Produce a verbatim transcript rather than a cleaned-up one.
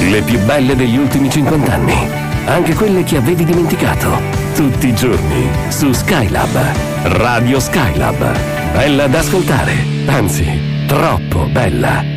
Le più belle degli ultimi cinquanta anni. Anche quelle che avevi dimenticato. Tutti i giorni su Skylab. Radio Skylab. Bella da ascoltare. Anzi, troppo bella.